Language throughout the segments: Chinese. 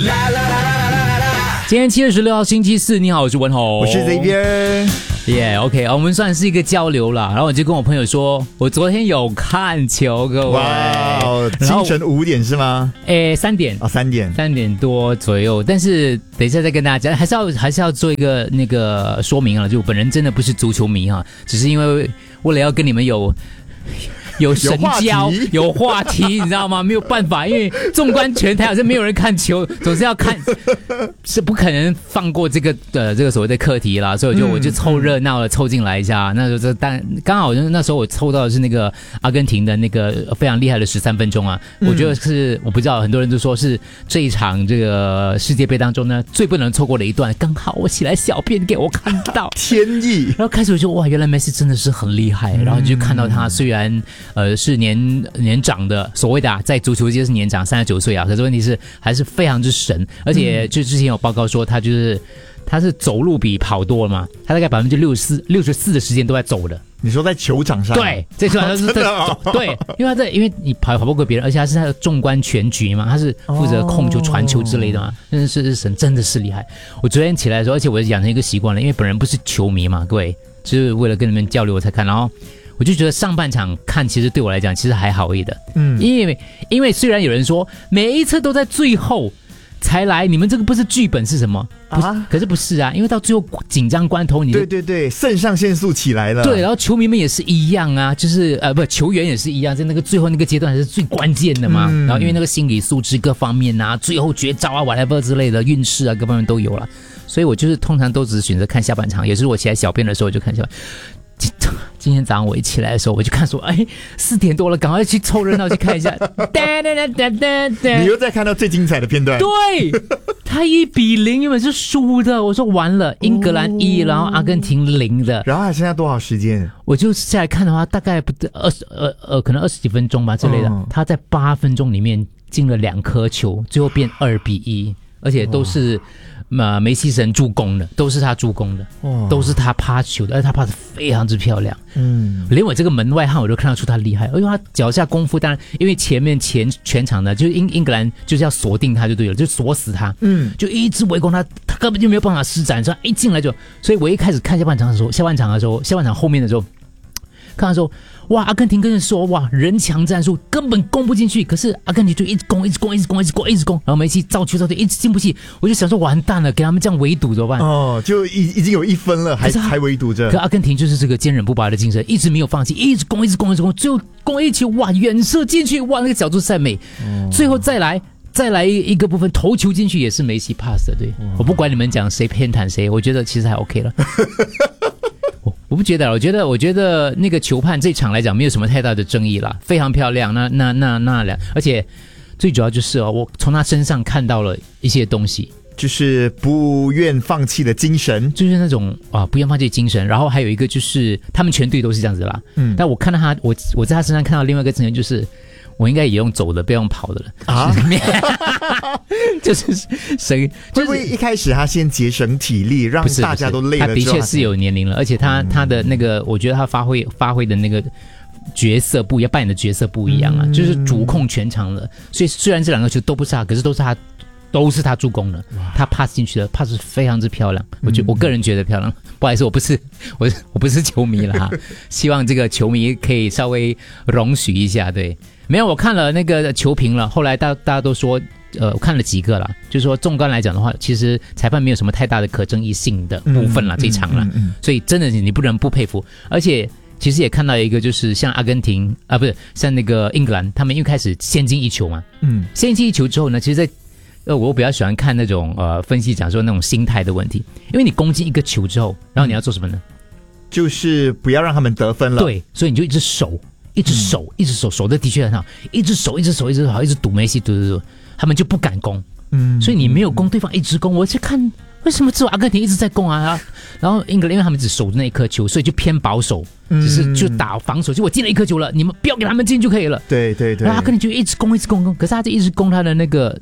今天7月16号星期四，你好，我是文宏， 我是这边。 OK， 我们算是一个交流啦。然后我就跟我朋友说，我昨天有看球，各位。 哇，清晨5点是吗 ？3点啊，3点多左右。但是等一下再跟大家讲，还是要做一个那个说明啊，就本人真的不是足球迷哈，只是因为了要跟你们有神交有话题你知道吗？没有办法，因为纵观全台好像没有人看球，总是要看，是不可能放过这个所谓的课题啦，所以我就凑热闹了，凑进来一下。那时候刚好那时候我凑到的是那个阿根廷的那个非常厉害的13分钟啊，我觉得是我不知道，很多人都说是这一场这个世界杯当中呢最不能错过的一段，刚好我起来小便给我看到天意。 然后开始我就哇，原来梅西真的是很厉害，然后就看到他虽然是年长的，所谓的在足球界是年长39岁啊，可是问题是还是非常之神，而且就之前有报告说他是走路比跑多了嘛，他大概64%的时间都在走的。 你说在球场上？对， 在球场上是在走，对，因为你跑不过别人，而且他是他的纵观全局嘛，他是负责控球、传球之类的嘛，真的是神，真的是厉害。我昨天起来的时候，而且我养成一个习惯了，因为本人不是球迷嘛，各位，就是为了跟你们交流我才看，然后我就觉得上半场看其实对我来讲其实还好一点，因为虽然有人说每一次都在最后才来，你们这个不是剧本是什么啊？可是不是啊，因为到最后紧张关头你对，肾上腺素起来了。 对，然后球迷们也是一样啊，就是球员也是一样，在那个最后那个阶段还是最关键的嘛。然后因为那个心理素质各方面啊，最后绝招啊 whatever 之类的运势啊各方面都有了，所以我就是通常都只是选择看下半场，也是我起来小便的时候就看下半场。今天早上我一起来的时候，我就看说，4点多了，赶快去凑热闹去看一下。 你又在看到最精彩的片段。 对，他1-0原本是输的，我说完了，英格兰1，然后阿根廷0的， 然后还剩下多少时间？ 我就下来看的话，大概不可能20几分钟吧之类的。他在8分钟里面进了2颗球，最后变2-1，而且都是。梅西神助攻的，都是他助攻的，都是他趴球的，而且他趴得非常之漂亮。连我这个门外汉我都看得出他厉害，因为他脚下功夫，当然因为前面全场的，就是英格兰就是要锁定他就对了，就锁死他，就一直围攻他，他根本就没有办法施展，所以一进来就，所以我一开始看下半场后面的时候。看到说，哇，阿根廷跟人说，哇，人墙战术根本攻不进去，可是阿根廷就一直攻，然后梅西造球一直进不去，我就想说完蛋了，给他们这样围堵怎么办？ 就已经有1分了，还围堵着。 可阿根廷就是这个坚韧不拔的精神，一直没有放弃，一直攻，最后攻一球，哇，远射进去，哇，那个角度太美，最后再来一个部分头球进去也是梅西 pass 的，对，我不管你们讲谁偏袒谁，我觉得其实还 OK 了。我不觉得，我觉得那个球判这场来讲没有什么太大的争议啦，非常漂亮。而且最主要就是我从他身上看到了一些东西， 就是不愿放弃的精神， 就是那种不愿放弃的精神。然后还有一个就是他们全队都是这样子啦。但我看到他，我在他身上看到另外一个精神就是。我应该也用走的，不要用跑的了啊！就是谁？ 会不会一开始他先节省体力，让大家都累了？ 他的确是有年龄了，而且他的那个，我觉得他发挥的那个角色不一样，扮演的角色不一样啊，就是主控全场了。所以虽然这2个球都不是他，可是都是他助攻的，他 pass 进去的 pass 非常之漂亮，我个人觉得漂亮。不好意思，我不是球迷了哈，希望这个球迷可以稍微容许一下，对。没有，我看了那个球评了，后来大家都说，我看了几个了，就是说纵观来讲的话，其实裁判没有什么太大的可争议性的部分了，这一场了，所以真的你不能不佩服，而且。其实也看到一个，就是像阿根廷不是像那个英格兰，他们因为开始先进一球嘛，先进一球之后呢，其实我比较喜欢看那种分析讲说那种心态的问题，因为你攻进一个球之后，然后你要做什么呢？ 就是不要让他们得分了。 对，所以你就一直守，守的的确很好，一直守，一直堵梅西，堵，他们就不敢攻。所以你没有攻，对方一直攻，我去看。为什么只有阿根廷一直在攻啊？然后英格兰因为他们只守着那一颗球，所以就偏保守，只是就打防守。就我进了一颗球了，你们不要给他们进就可以了。 对。 然后阿根廷就一直攻，可是他就一直攻他的那个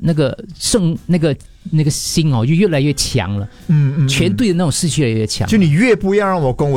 心就越来越强了。全队的那种士气越来越强。 就你越不要让我攻，我就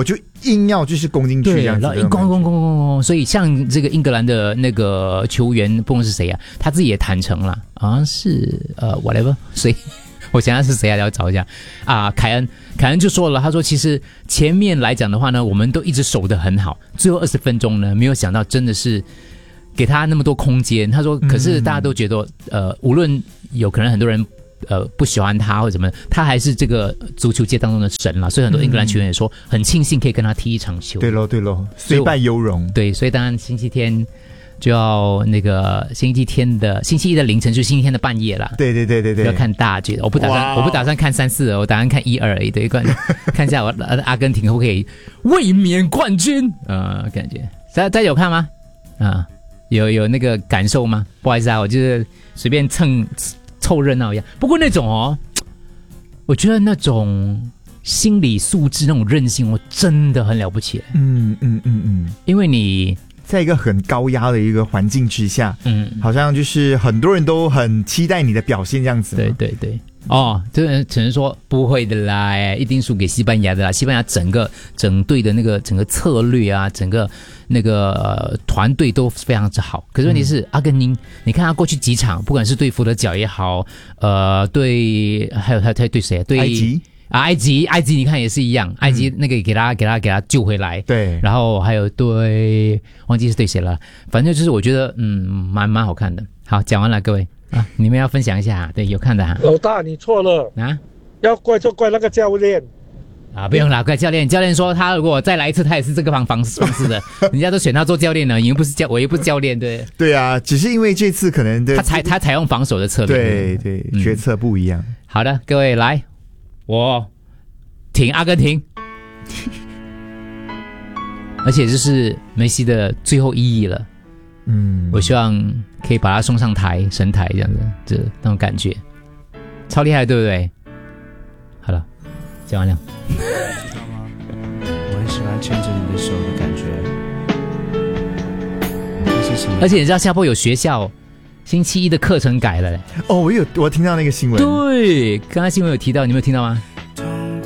硬要就是攻进去这样子， 然后攻，所以像这个英格兰的那个球员，不管是谁啊，他自己也坦诚了，好像是whatever， 所以我想想是谁啊，要找一下啊，凯恩就说了，他说其实前面来讲的话呢，我们都一直守得很好，最后20分钟呢，没有想到真的是给他那么多空间。他说，可是大家都觉得无论有可能很多人不喜欢他或者什么，他还是这个足球界当中的神了，所以很多英格兰球员也说很庆幸可以跟他踢一场球。 对咯，虽败犹荣。对， 所以当然星期天就要那个星期一的凌晨，就是星期天的半夜啦。 对， 要看大局。我不打算看3-4，我打算看1-2而已。对，看一下我阿根廷可不可以卫冕冠军？感觉大家有看吗？有那个感受吗？不好意思啊，我就是随便凑热闹一样。不过那种我觉得那种心理素质、那种韧性，我真的很了不起。因为你在一个很高压的一个环境之下，好像就是很多人都很期待你的表现这样子。 对。这只能说不会的啦，一定输给西班牙的啦。西班牙整队的那个整个策略啊，整个那个团队都非常之好。可是问题是，阿根廷，你看他过去几场，不管是对佛得角也好，还有他对谁啊？对埃及，你看也是一样，埃及那个给他救回来。 对， 然后还有忘记是对谁了，反正就是我觉得蛮好看的。好，讲完了，各位。你们要分享一下对，有看的老大，你错了要怪就怪那个教练不用啦，怪教练。教练说他如果再来一次，他也是这个方式的。人家都选他做教练了，我又不是教练， 对啊，只是因为这次可能他采用防守的策略，对，决策不一样。 好的，各位来，我挺阿根廷，而且这是梅西的最后一役了。我希望可以把他送上神台这样子，这那种感觉超厉害，对不对？好了，讲完了。 我很喜欢牵着你的手的感觉。 而且你知道下坡有学校星期一的课程改了嘞。 我听到那个新闻。 对，刚刚新闻有提到，你有没有听到吗？